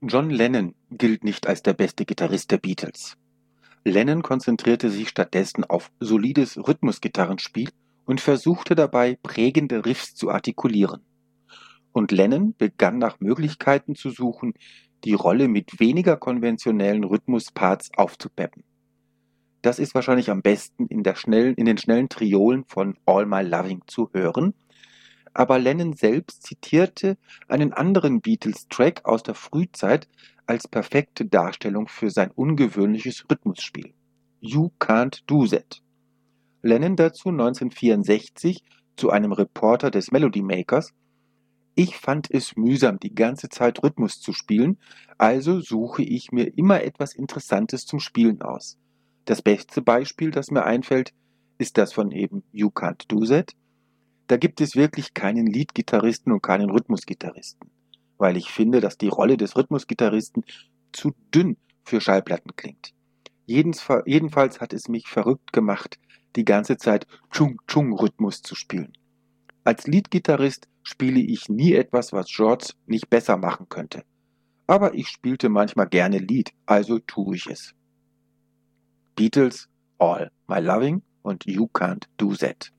John Lennon gilt nicht als der beste Gitarrist der Beatles. Lennon konzentrierte sich stattdessen auf solides Rhythmusgitarrenspiel und versuchte dabei, prägende Riffs zu artikulieren. Und Lennon begann nach Möglichkeiten zu suchen, die Rolle mit weniger konventionellen Rhythmusparts aufzupeppen. Das ist wahrscheinlich am besten in den schnellen Triolen von All My Loving zu hören, aber Lennon selbst zitierte einen anderen Beatles-Track aus der Frühzeit als perfekte Darstellung für sein ungewöhnliches Rhythmusspiel. You Can't Do That. Lennon dazu 1964 zu einem Reporter des Melody Makers: Ich fand es mühsam, die ganze Zeit Rhythmus zu spielen, also suche ich mir immer etwas Interessantes zum Spielen aus. Das beste Beispiel, das mir einfällt, ist das von eben You Can't Do That. Da gibt es wirklich keinen Lead-Gitarristen und keinen Rhythmusgitarristen, weil ich finde, dass die Rolle des Rhythmusgitarristen zu dünn für Schallplatten klingt. Jedenfalls hat es mich verrückt gemacht, die ganze Zeit Chung-Chung-Rhythmus zu spielen. Als Lead-Gitarrist spiele ich nie etwas, was George nicht besser machen könnte. Aber ich spielte manchmal gerne Lead, also tue ich es. Beatles, All My Loving und You Can't Do That.